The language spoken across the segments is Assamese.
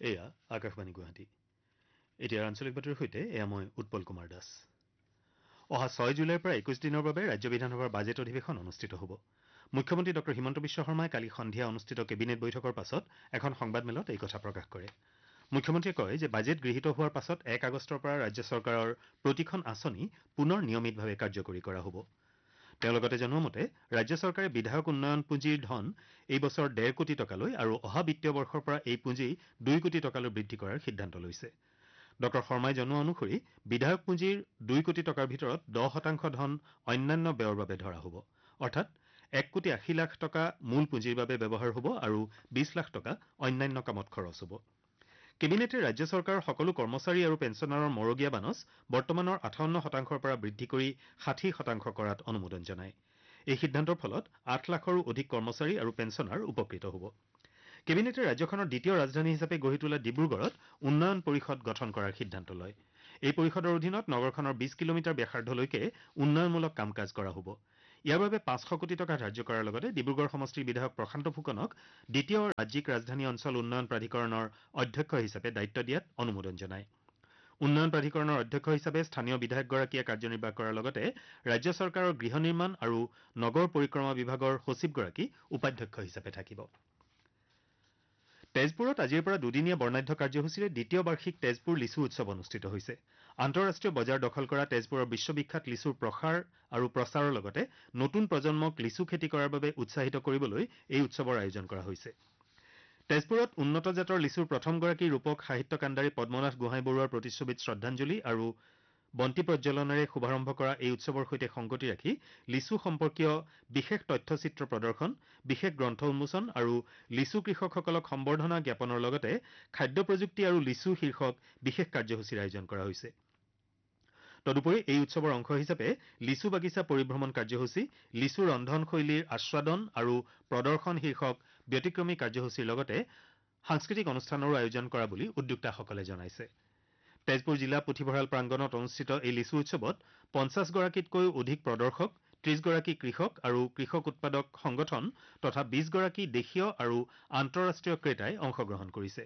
এয়া আকাশবাণী গুৱাহাটী। এতিয়াৰ আঞ্চলিক বাতৰিৰ সৈতে এয়া মই উৎপল কুমাৰ দাস। অহা 6 জুলাইৰ পৰা 21 দিনৰ বাবে ৰাজ্য বিধানসভাৰ বাজেট অধিৱেশন অনুষ্ঠিত হ'ব। মুখ্যমন্ত্ৰী ডঃ হিমন্ত বিশ্ব শৰ্মাই কালি সন্ধিয়া অনুষ্ঠিত কেবিনেট বৈঠকৰ পাছত এখন সংবাদমেলত এই কথা প্ৰকাশ কৰে। মুখ্যমন্ত্ৰীয়ে কয় যে বাজেট গৃহীত হোৱাৰ পাছত 1 আগষ্টৰ পৰা ৰাজ্য চৰকাৰৰ প্ৰতিখন আঁচনি পুনৰ নিয়মিতভাৱে কাৰ্যকৰী কৰা হ'ব। তেওঁ লগতে জনোৱা মতে ৰাজ্য চৰকাৰে বিধায়ক উন্নয়ন পুঁজিৰ ধন এই বছৰ 1.5 কোটি টকালৈ আৰু অহা বিত্তীয় বৰ্ষৰ পৰা এই পুঁজি 2 কোটি টকালৈ বৃদ্ধি কৰাৰ সিদ্ধান্ত লৈছে। ড শৰ্মাই জনোৱা অনুসৰি বিধায়ক পুঁজিৰ 2 কোটি টকাৰ ভিতৰত 10% ধন অন্যান্য ব্যয়ৰ বাবে ধৰা হ'ব। অৰ্থাৎ 1,80 লাখ টকা মূল পুঁজিৰ বাবে ব্যৱহাৰ হ'ব আৰু 20 লাখ টকা অন্যান্য কামত খৰচ হ'ব। কেবিনেটে ৰাজ্য চৰকাৰৰ সকলো কৰ্মচাৰী আৰু পেঞ্চনাৰৰ মৰগীয়া বানচ বৰ্তমানৰ 58%ৰ পৰা বৃদ্ধি কৰি 60% কৰাত অনুমোদন জনায়। এই সিদ্ধান্তৰ ফলত 8 লাখৰো অধিক কৰ্মচাৰী আৰু পেঞ্চনাৰ উপকৃত হ'ব। কেবিনেটে ৰাজ্যখনৰ দ্বিতীয় ৰাজধানী হিচাপে গঢ়ি তোলা ডিব্ৰুগড়ত উন্নয়ন পৰিষদ গঠন কৰাৰ সিদ্ধান্ত লয়। এই পৰিষদৰ অধীনত নগৰখনৰ 20 কিলোমিটাৰ ব্যাসাৰ্ধলৈকে উন্নয়নমূলক কাম কাজ কৰা হ'ব। ইয়াৰ বাবে 500 কোটি টকা ধাৰ্য কৰাৰ লগতে ডিব্ৰুগড় সমষ্টিৰ বিধায়ক প্ৰশান্ত ফুকনক দ্বিতীয় ৰাজ্যিক ৰাজধানী অঞ্চল উন্নয়ন প্ৰাধিকৰণৰ অধ্যক্ষ হিচাপে দায়িত্ব দিয়াত অনুমোদন জনায়। উন্নয়ন প্ৰাধিকৰণৰ অধ্যক্ষ হিচাপে স্থানীয় বিধায়কগৰাকীয়ে কাৰ্যনিৰ্বাহ কৰাৰ লগতে ৰাজ্য চৰকাৰৰ গৃহ নিৰ্মাণ আৰু নগৰ পৰিক্ৰমা বিভাগৰ সচিবগৰাকী উপাধ্যক্ষ হিচাপে থাকিব। তেজপুৰত আজিৰ পৰা দুদিনীয়া বৰ্ণাঢ্য কাৰ্যসূচীৰে দ্বিতীয় বাৰ্ষিক তেজপুৰ লিচু উৎসৱ অনুষ্ঠিত হৈছে। আন্তঃৰাষ্ট্ৰীয় বজাৰ দখল কৰা তেজপুৰৰ বিশ্ববিখ্যাত লিচুৰ প্ৰসাৰ আৰু প্ৰচাৰৰ লগতে নতুন প্ৰজন্মক লিচু খেতি কৰাৰ বাবে উৎসাহিত কৰিবলৈ এই উৎসৱৰ আয়োজন কৰা হৈছে। তেজপুৰত উন্নত জাতৰ লিচুৰ প্ৰথমগৰাকী ৰূপক সাহিত্য কাণ্ডাৰী পদ্মনাথ গোহাঁই বৰুৱাৰ প্ৰতিচ্ছবিত শ্ৰদ্ধাঞ্জলি আৰু বন্তি প্ৰজ্বলনেৰে শুভাৰম্ভ কৰা এই উৎসৱৰ সৈতে সংগতি ৰাখি লিচু সম্পৰ্কীয় বিশেষ তথ্যচিত্ৰ প্ৰদৰ্শন, বিশেষ গ্ৰন্থ উন্মোচন আৰু লিচু কৃষকসকলক সম্বৰ্ধনা জ্ঞাপনৰ লগতে খাদ্য প্ৰযুক্তি আৰু লিচু শীৰ্ষক বিশেষ কাৰ্যসূচীৰ আয়োজন কৰা হৈছে। তদুপৰি এই উৎসৱৰ অংশ হিচাপে লিচু বাগিচা পৰিভ্ৰমণ কাৰ্যসূচী, লিচু ৰন্ধনশৈলীৰ আস্বাদন আৰু প্ৰদৰ্শন শীৰ্ষক ব্যতিক্ৰমী কাৰ্যসূচীৰ লগতে সাংস্কৃতিক অনুষ্ঠানৰো আয়োজন কৰা বুলি উদ্যোক্তাসকলে জনাইছে। তেজপুৰ জিলা পুথিভঁৰাল প্ৰাংগণত অনুষ্ঠিত এই লিচু উৎসৱত 50 গৰাকীতকৈও অধিক প্ৰদৰ্শক, 30 গৰাকী কৃষক আৰু কৃষক উৎপাদক সংগঠন তথা 20 গৰাকী দেশীয় আৰু আন্তঃৰাষ্ট্ৰীয় ক্ৰেতাই অংশগ্ৰহণ কৰিছে।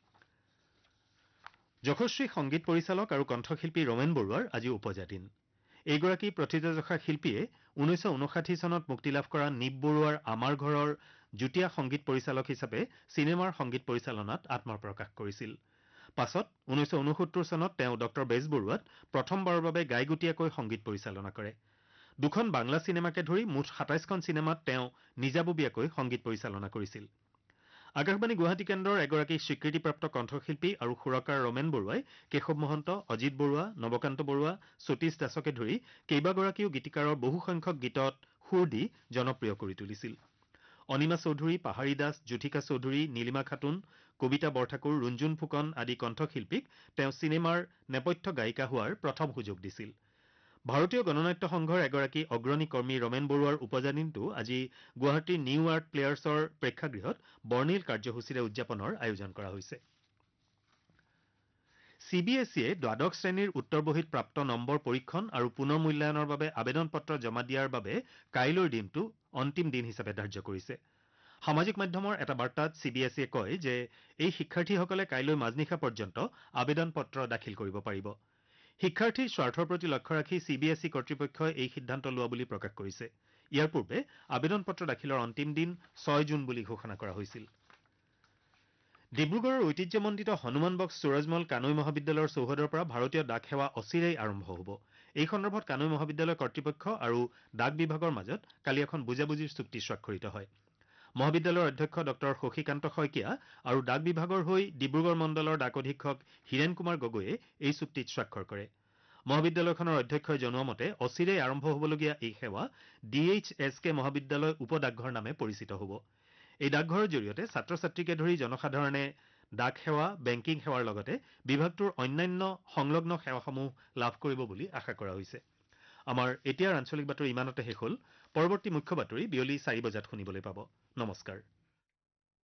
যশস্বী সংগীত পৰিচালক আৰু কণ্ঠশিল্পী ৰমেন বৰুৱাৰ আজি উপজা দিন। এইগৰাকী প্ৰথিতযশা শিল্পীয়ে 1959 চনত মুক্তিলাভ কৰা নীপ বৰুৱাৰ আমাৰ ঘৰৰ যুটীয়া সংগীত পৰিচালক হিচাপে চিনেমাৰ সংগীত পৰিচালনাত আত্মপ্ৰকাশ কৰিছিল। পাছত 1969 চনত তেওঁ ড বেজবৰুৱাত প্ৰথমবাৰৰ বাবে গাইগুটীয়াকৈ সংগীত পৰিচালনা কৰে। দুখন বাংলা চিনেমাকে ধৰি মুঠ 27খন চিনেমাত তেওঁ নিজাববীয়াকৈ সংগীত পৰিচালনা কৰিছিল। আকাশবাণী গুৱাহাটী কেন্দ্ৰৰ এগৰাকী স্বীকৃতিপ্ৰাপ্ত কণ্ঠশিল্পী আৰু সুৰকাৰ ৰমেন বৰুৱাই কেশৱ মহন্ত, অজিত বৰুৱা, নৱকান্ত বৰুৱা, সতীশ দাসকে ধৰি কেইবাগৰাকীও গীতিকাৰৰ বহুসংখ্যক গীতত সুৰ দি জনপ্ৰিয় কৰি তুলিছিল। অনিমা চৌধুৰী, পাহাৰী দাস, জ্যোথিকা চৌধুৰী, নীলিমা খাতুন, কবিতা বৰঠাকুৰ, ৰুঞ্জুন ফুকন আদি কণ্ঠশিল্পীক তেওঁ চিনেমাৰ নেপথ্য গায়িকা হোৱাৰ প্ৰথম সুযোগ দিছিল। ভাৰতীয় গণনাট্য সংঘৰ এগৰাকী অগ্ৰণী কৰ্মী ৰমেন বৰুৱাৰ উপজা দিনটো আজি গুৱাহাটীৰ নিউ আৰ্ট প্লেয়াৰ্ছৰ প্ৰেক্ষাগৃহত বৰ্ণিল কাৰ্যসূচীৰে উদযাপনৰ আয়োজন কৰা হৈছে। CBSEয়ে দ্বাদশ শ্ৰেণীৰ উত্তৰ বহীত প্ৰাপ্ত নম্বৰ পৰীক্ষণ আৰু পুনৰ মূল্যায়নৰ বাবে আবেদন পত্ৰ জমা দিয়াৰ বাবে কাইলৈৰ দিনটো অন্তিম দিন হিচাপে ধাৰ্য কৰিছে। সামাজিক মাধ্যমৰ এটা বাৰ্তাত CBSEয়ে কয় যে এই শিক্ষাৰ্থীসকলে কাইলৈ মাজনিশা পৰ্যন্ত আবেদন পত্ৰ দাখিল কৰিব পাৰিব। শিক্ষাৰ্থীৰ স্বাৰ্থৰ প্ৰতি লক্ষ্য ৰাখি CBSE কৰ্তৃপক্ষই এই সিদ্ধান্ত লোৱা বুলি প্ৰকাশ কৰিছে। ইয়াৰ পূৰ্বে আবেদন পত্ৰ দাখিলৰ অন্তিম দিন 6 জুন বুলি ঘোষণা কৰা হৈছিল। ডিব্ৰুগড়ৰ ঐতিহ্যমণ্ডিত হনুমান বক্স সূৰজমল কানৈ মহাবিদ্যালয়ৰ চৌহদৰ পৰা ভাৰতীয় ডাক সেৱা অচিৰেই আৰম্ভ হ'ব। এই সন্দৰ্ভত কানৈ মহাবিদ্যালয় কৰ্তৃপক্ষ আৰু ডাক বিভাগৰ মাজত কালি এখন বুজাবুজিৰ চুক্তি স্বাক্ষৰিত হয়। মহাবিদ্যালয়ৰ অধ্যক্ষ ড শশীকান্ত শইকীয়া আৰু ডাক বিভাগৰ হৈ ডিব্ৰুগড় মণ্ডলৰ ডাক অধীক্ষক হীৰেন কুমাৰ গগৈয়ে এই চুক্তিত স্বাক্ষৰ কৰে। মহাবিদ্যালয়খনৰ অধ্যক্ষই জনোৱা মতে অচিৰেই আৰম্ভ হ'বলগীয়া এই সেৱা DHSK মহাবিদ্যালয় উপ ডাকঘৰ নামে পৰিচিত হ'ব। এই ডাকঘৰৰ জৰিয়তে ছাত্ৰ ছাত্ৰীকে ধৰি জনসাধাৰণে ডাক সেৱা, বেংকিং সেৱাৰ লগতে বিভাগটোৰ অন্যান্য সংলগ্ন সেৱাসমূহ লাভ কৰিব বুলি আশা কৰা হৈছে। আমাৰ এতিয়াৰ আঞ্চলিক বাতৰি ইমানতে শেষ হ'ল। পৰৱৰ্তী মুখ্য বাতৰি বিয়লি 4 বজাত শুনিবলৈ পাব। নমস্কাৰ।